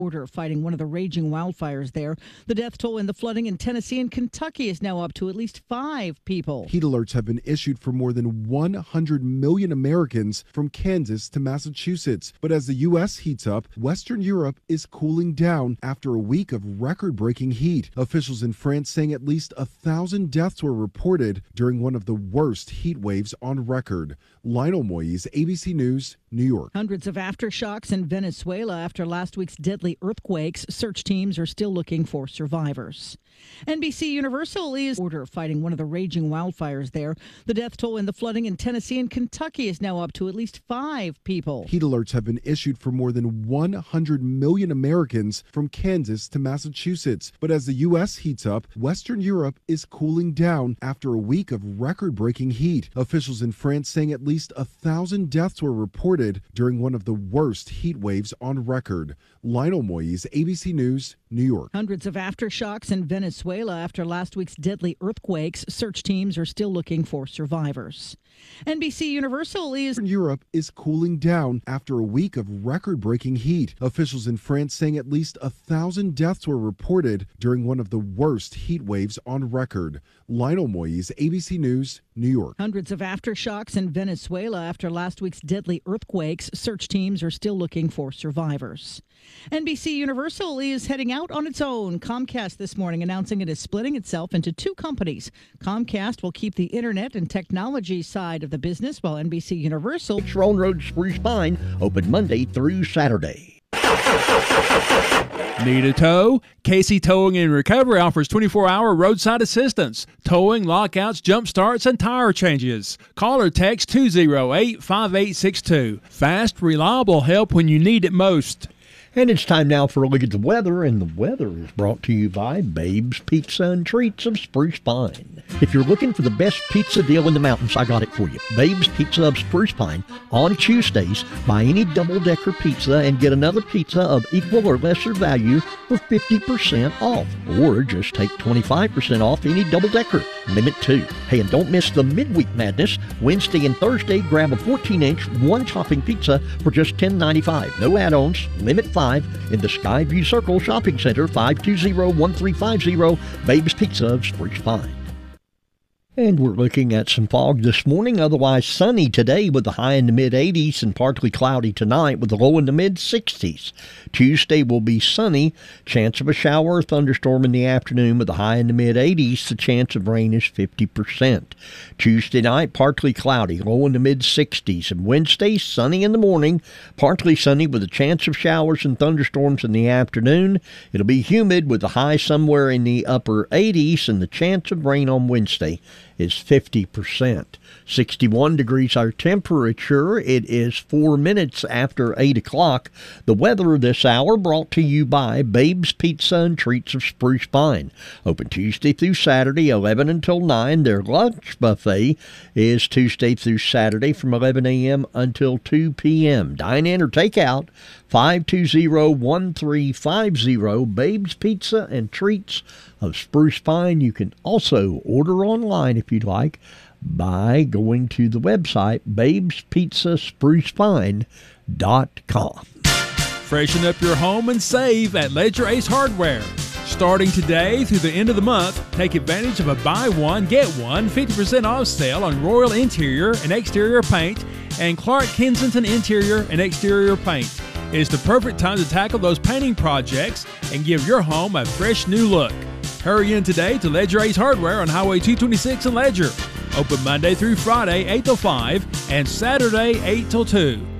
Order fighting one of the raging wildfires there. The death toll in the flooding in Tennessee and Kentucky is now up to at least 5 people. Heat alerts have been issued for more than 100 million Americans from Kansas to Massachusetts. But as the U.S. heats up, Western Europe is cooling down after a week of record-breaking heat. Officials in France saying at least 1,000 deaths were reported during one of the worst heat waves on record. Lionel Moyes, ABC News, New York. Hundreds of aftershocks in Venezuela after last week's deadly earthquakes. Search teams are still looking for survivors. NBC Universal is order fighting one of the raging wildfires there. The death toll in the flooding in Tennessee and Kentucky is now up to at least 5 people. Heat alerts have been issued for more than 100 million Americans from Kansas to Massachusetts. But as the U.S. heats up, Western Europe is cooling down after a week of record-breaking heat. Officials in France saying at least 1,000 deaths were reported during one of the worst heat waves on record. Lionel Moyes, ABC News, New York. Hundreds of aftershocks in Venezuela after last week's deadly earthquakes. Search teams are still looking for survivors. NBC Universal is Europe is cooling down after a week of record-breaking heat. Officials in France saying at least 1,000 deaths were reported during one of the worst heat waves on record. Lionel Moyes, ABC News, New York. Hundreds of aftershocks in Venezuela after last week's deadly earthquakes. Search teams are still looking for survivors. NBC Universal is heading out on its own. Comcast this morning announcing it is splitting itself into 2 companies. Comcast will keep the internet and technology side of the business, while NBC Universal. Roan Road, Spruce Pine, open Monday through Saturday. Need a tow? Casey Towing and Recovery offers 24-hour roadside assistance, towing, lockouts, jump starts, and tire changes. Call or text 208-5862. Fast, reliable help when you need it most. And it's time now for a look at the weather, and the weather is brought to you by Babe's Pizza and Treats of Spruce Pine. If you're looking for the best pizza deal in the mountains, I got it for you. Babe's Pizza of Spruce Pine. On Tuesdays, buy any double-decker pizza and get another pizza of equal or lesser value for 50% off. Or just take 25% off any double-decker. Limit 2. Hey, and don't miss the Midweek Madness. Wednesday and Thursday, grab a 14-inch, one-topping pizza for just $10.95. No add-ons. Limit 5 in the Skyview Circle Shopping Center, 520-1350, Babe's Pizza of Spruce Pine. And we're looking at some fog this morning, otherwise sunny today with the high in the mid-80s and partly cloudy tonight with the low in the mid-60s. Tuesday will be sunny, chance of a shower or thunderstorm in the afternoon with the high in the mid-80s. The chance of rain is 50%. Tuesday night, partly cloudy, low in the mid-60s. And Wednesday, sunny in the morning, partly sunny with a chance of showers and thunderstorms in the afternoon. It'll be humid with the high somewhere in the upper 80s, and the chance of rain on Wednesday is 50%. 61 degrees our temperature. It is 4 minutes after 8 o'clock. The weather this hour brought to you by Babe's Pizza and Treats of Spruce Pine. Open Tuesday through Saturday, 11 until 9. Their lunch buffet is Tuesday through Saturday from 11 a.m. until 2 p.m. Dine in or take out, 520-1350, Babe's Pizza and Treats of Spruce Pine. You can also order online if you'd like by going to the website babespizzasprucepine.com. Freshen up your home and save at Ledger Ace Hardware. Starting today through the end of the month, take advantage of a buy one, get one 50% off sale on Royal Interior and Exterior Paint and Clark Kensington Interior and Exterior Paint. It's the perfect time to tackle those painting projects and give your home a fresh new look. Hurry in today to Ledger Ace Hardware on Highway 226 in Ledger. Open Monday through Friday, 8 till 5, and Saturday, 8 till 2.